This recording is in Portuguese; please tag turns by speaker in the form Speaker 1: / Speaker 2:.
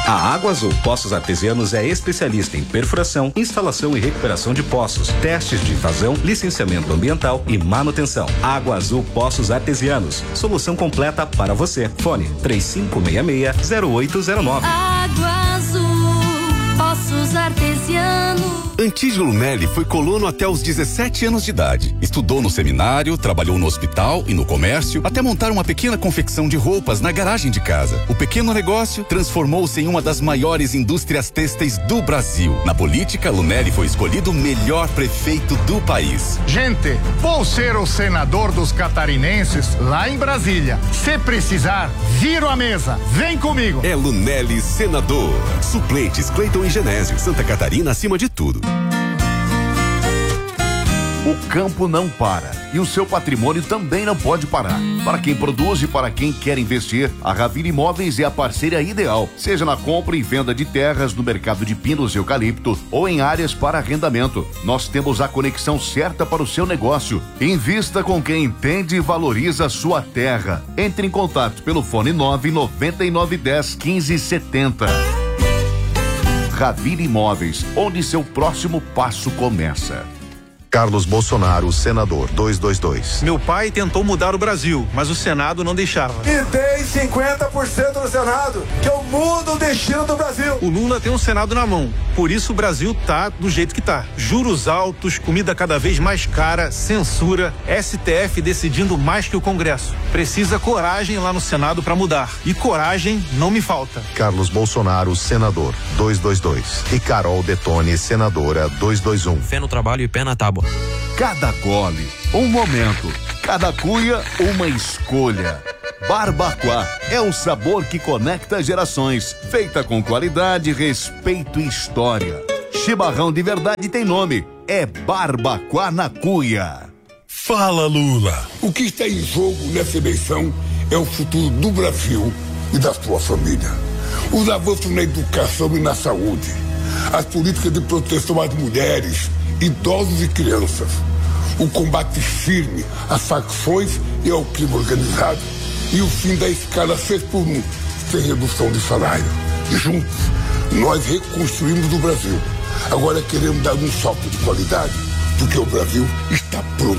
Speaker 1: A Água Azul Poços Artesianos é especialista em perfuração, instalação e recuperação de poços, testes de vazão, licenciamento ambiental e manutenção. Água Azul Poços Artesianos, solução completa para você. Fone 3566-0809.
Speaker 2: Água Azul Poços Artesianos.
Speaker 3: Antídio Lunelli foi colono até os 17 anos de idade. Estudou no seminário, trabalhou no hospital e no comércio, até montar uma pequena confecção de roupas na garagem de casa. O pequeno negócio transformou-se em uma das maiores indústrias têxteis do Brasil. Na política, Lunelli foi escolhido o melhor prefeito do país.
Speaker 4: Gente, vou ser o senador dos catarinenses lá em Brasília. Se precisar, viro a mesa. Vem comigo.
Speaker 3: É Lunelli senador. Suplentes Cleiton e Genésio. Santa Catarina acima de tudo.
Speaker 5: O campo não para e o seu patrimônio também não pode parar. Para quem produz e para quem quer investir, a Ravir Imóveis é a parceira ideal, seja na compra e venda de terras no mercado de pinos e eucalipto ou em áreas para arrendamento. Nós temos a conexão certa para o seu negócio. Invista com quem entende e valoriza a sua terra. Entre em contato pelo fone 99910-1570. Ravir Imóveis, onde seu próximo passo começa.
Speaker 6: Carlos Bolsonaro, senador, 222.
Speaker 7: Meu pai tentou mudar o Brasil, mas o Senado não deixava.
Speaker 8: E tem 50% no Senado, que eu mudo o destino do Brasil.
Speaker 7: O Lula tem um Senado na mão, por isso o Brasil tá do jeito que tá. Juros altos, comida cada vez mais cara, censura, STF decidindo mais que o Congresso. Precisa coragem lá no Senado para mudar. E coragem não me falta.
Speaker 6: Carlos Bolsonaro, senador, 222. E Carol Detone, senadora, 221.
Speaker 9: Fé no trabalho e pé na tábua.
Speaker 5: Cada gole, um momento. Cada cuia, uma escolha. Barbacoa é o sabor que conecta gerações. Feita com qualidade, respeito e história. Chimarrão de verdade tem nome. É Barbacoa na Cuia.
Speaker 10: Fala, Lula. O que está em jogo nessa eleição é o futuro do Brasil e da sua família. Os avanços na educação e na saúde. As políticas de proteção às mulheres, idosos e crianças, o combate firme às facções e ao crime organizado e o fim da escala 6x1 sem redução de salário. E juntos, nós reconstruímos o Brasil. Agora queremos dar um salto de qualidade, porque o Brasil está pronto.